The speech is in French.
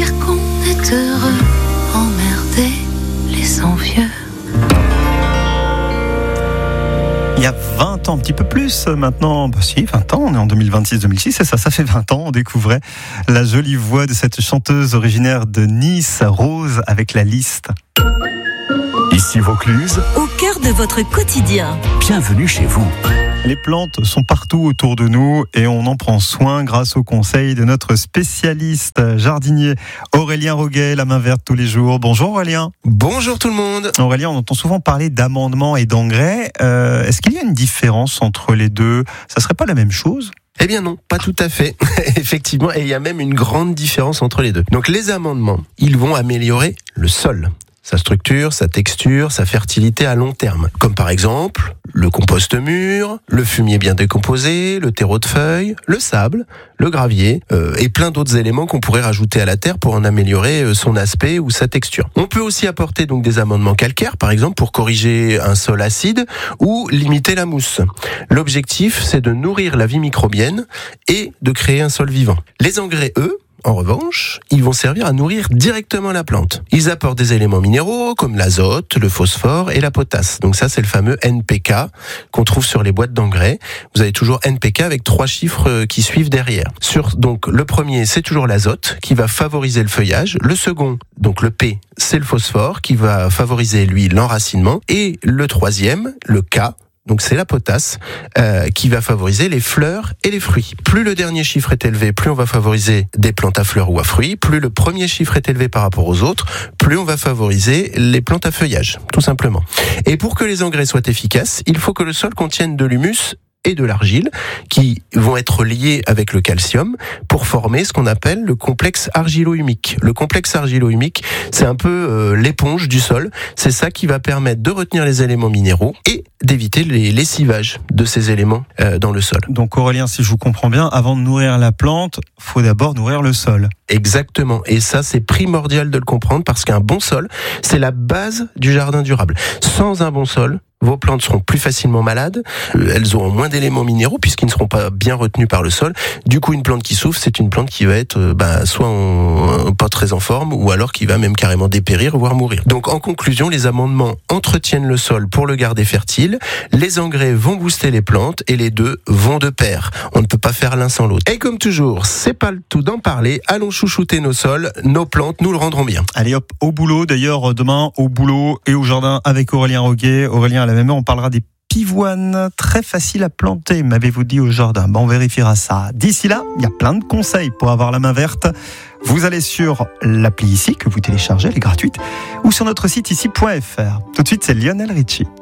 dire qu'on est heureux, emmerder les envieux. Il y a 20 ans, un petit peu plus maintenant, 20 ans, on est en 2026-2006, et ça fait 20 ans, on découvrait la jolie voix de cette chanteuse originaire de Nice, Rose, avec La Liste. Ici Vaucluse, au cœur de votre quotidien. Bienvenue chez vous. Les plantes sont partout autour de nous et on en prend soin grâce aux conseils de notre spécialiste jardinier Aurélien Roguet, la main verte tous les jours. Bonjour Aurélien. Bonjour tout le monde. Aurélien, on entend souvent parler d'amendement et d'engrais. Est-ce qu'il y a une différence entre les deux ? Ça serait pas la même chose ? Eh bien non, pas tout à fait. Effectivement, et il y a même une grande différence entre les deux. Donc les amendements, ils vont améliorer le sol. Sa structure, sa texture, sa fertilité à long terme. Comme par exemple, le compost mûr, le fumier bien décomposé, le terreau de feuilles, le sable, le gravier, et plein d'autres éléments qu'on pourrait rajouter à la terre pour en améliorer son aspect ou sa texture. On peut aussi apporter donc des amendements calcaires, par exemple, pour corriger un sol acide ou limiter la mousse. L'objectif, c'est de nourrir la vie microbienne et de créer un sol vivant. Les engrais, eux, en revanche, ils vont servir à nourrir directement la plante. Ils apportent des éléments minéraux comme l'azote, le phosphore et la potasse. Donc ça, c'est le fameux NPK qu'on trouve sur les boîtes d'engrais. Vous avez toujours NPK avec 3 chiffres qui suivent derrière. Donc le premier, c'est toujours l'azote qui va favoriser le feuillage. Le second, donc le P, c'est le phosphore qui va favoriser, lui, l'enracinement. Et le troisième, le K, donc c'est la potasse qui va favoriser les fleurs et les fruits. Plus le dernier chiffre est élevé, plus on va favoriser des plantes à fleurs ou à fruits. Plus le premier chiffre est élevé par rapport aux autres, plus on va favoriser les plantes à feuillage, tout simplement. Et pour que les engrais soient efficaces, il faut que le sol contienne de l'humus et de l'argile qui vont être liés avec le calcium pour former ce qu'on appelle le complexe argilo-humique. Le complexe argilo-humique, c'est un peu l'éponge du sol. C'est ça qui va permettre de retenir les éléments minéraux et d'éviter les lessivages de ces éléments dans le sol. Donc Aurélien, si je vous comprends bien, avant de nourrir la plante, faut d'abord nourrir le sol. Exactement. Et ça, c'est primordial de le comprendre parce qu'un bon sol, c'est la base du jardin durable. Sans un bon sol, vos plantes seront plus facilement malades, elles auront moins d'éléments minéraux puisqu'ils ne seront pas bien retenus par le sol. Du coup, une plante qui souffre, c'est une plante qui va être soit pas très en forme ou alors qui va même carrément dépérir, voire mourir. Donc en conclusion, les amendements entretiennent le sol pour le garder fertile, les engrais vont booster les plantes et les deux vont de pair. On ne peut pas faire l'un sans l'autre. Et comme toujours, c'est pas le tout d'en parler, allons chouchouter nos sols, nos plantes nous le rendront bien. Allez hop, au boulot. D'ailleurs, demain, au boulot et au jardin avec Aurélien Roguet. Aurélien, à la même heure, on parlera des pivoines, très faciles à planter, m'avez-vous dit, au jardin. On vérifiera ça. D'ici là, il y a plein de conseils pour avoir la main verte. Vous allez sur l'appli ici, que vous téléchargez, elle est gratuite, ou sur notre site ici.fr. Tout de suite, c'est Lionel Richie.